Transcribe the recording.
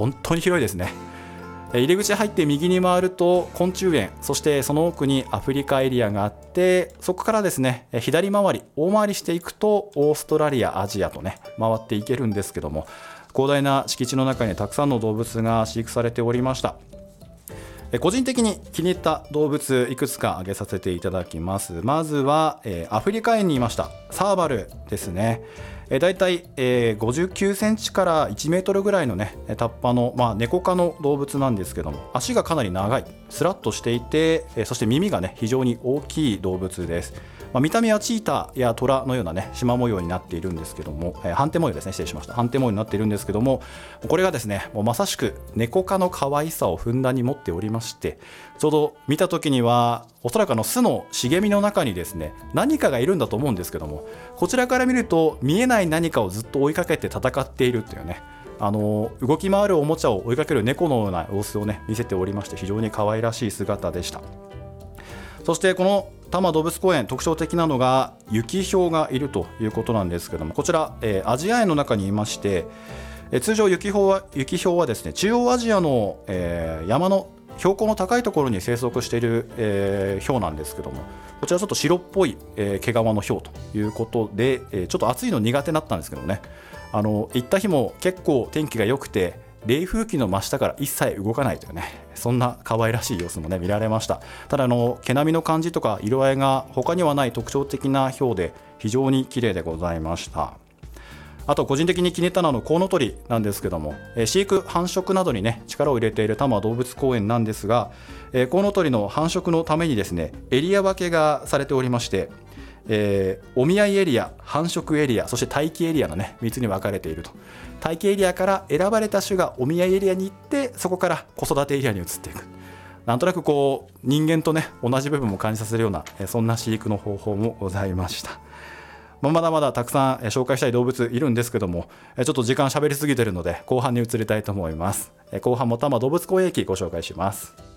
本当に広いですね。入り口入って右に回ると昆虫園、そしてその奥にアフリカエリアがあって、そこからですね左回り大回りしていくとオーストラリア、アジアとね回っていけるんですけども、広大な敷地の中にたくさんの動物が飼育されておりました。個人的に気に入った動物いくつか挙げさせていただきます。まずは、アフリカ園にいましたサーバルですね。だいたい59センチから1メートルぐらいのねタッパの、猫科の動物なんですけども、足がかなり長い、スラッとしていて、そして耳がね非常に大きい動物です。見た目はチーターやトラのようなね縞模様になっているんですけども、斑点模様ですね、失礼しました。斑点模様になっているんですけども、これがですねもうまさしく猫科の可愛さをふんだんに持っておりまして、ちょうど見た時にはおそらく巣の茂みの中にですね何かがいるんだと思うんですけども、こちらから見ると見えない何かをずっと追いかけて戦っているというね、動き回るおもちゃを追いかける猫のような様子をね見せておりまして、非常に可愛らしい姿でした。そしてこの多摩動物公園、特徴的なのが雪ヒョウがいるということなんですけども、こちら、アジア園の中にいまして、通常雪ヒョウはですね中央アジアの、山の標高の高いところに生息している、ヒョウなんですけども、こちらちょっと白っぽい、毛皮のヒョウということで、ちょっと暑いの苦手だったんですけどね、行った日も結構天気が良くて、冷風機の真下から一切動かないというね、そんな可愛らしい様子もね見られました。ただ毛並みの感じとか色合いが他にはない特徴的なヒョウで、非常に綺麗でございました。あと個人的に気に入ったのはコウノトリなんですけども、飼育繁殖などにね力を入れている多摩動物公園なんですが、コウノトリの繁殖のためにですねエリア分けがされておりまして、お見合いエリア、繁殖エリア、そして待機エリアのね3つに分かれていると。待機エリアから選ばれた種がお見合いエリアに行って、そこから子育てエリアに移っていく。なんとなくこう人間とね同じ部分も感じさせるような、そんな飼育の方法もございました。まだまだたくさん紹介したい動物いるんですけども、ちょっと時間喋りすぎてるので後半に移りたいと思います。後半も多摩動物公園駅ご紹介します。